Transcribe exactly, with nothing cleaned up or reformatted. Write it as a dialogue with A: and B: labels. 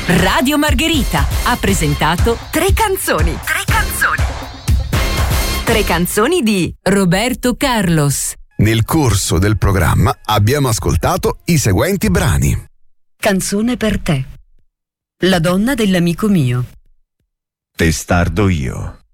A: Radio Margherita ha presentato Tre canzoni. Tre canzoni. Tre canzoni di Roberto Carlos.
B: Nel corso del programma abbiamo ascoltato i seguenti brani.
C: Canzone per te. La donna dell'amico mio.
D: Testardo io.